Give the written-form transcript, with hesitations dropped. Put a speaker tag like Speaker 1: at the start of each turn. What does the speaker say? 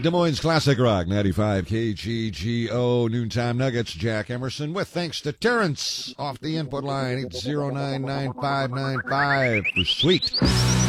Speaker 1: Des Moines Classic Rock, 95 KGGO, Noontime Nuggets. Jack Emerson with thanks to Terrence off the input line, 8099595 for Sweet.